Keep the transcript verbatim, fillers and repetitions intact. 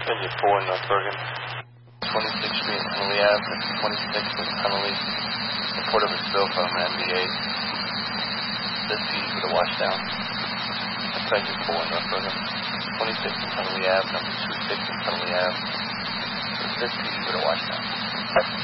Engine four in North Bergen. twenty-sixth Street and Tunnelly Avenue. twenty-sixth and Tunnelly. Report of a spill from an M B A. This feed with a washdown. That's engine four in North Bergen. twenty-sixth and Tunnelly Avenue. Number twenty-six and Tunnelly Avenue. This feed with a washdown.